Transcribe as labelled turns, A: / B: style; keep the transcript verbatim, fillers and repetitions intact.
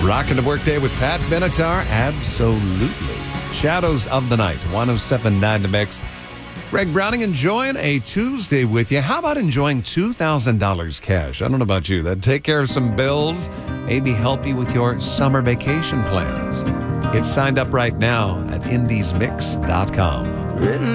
A: Rocking the workday with Pat Benatar. Absolutely. Shadows of the Night, one oh seven point nine The Mix. Greg Browning enjoying a Tuesday with you. How about enjoying two thousand dollars cash? I don't know about you. That'd take care of some bills, maybe help you with your summer vacation plans. Get signed up right now at indies mix dot com.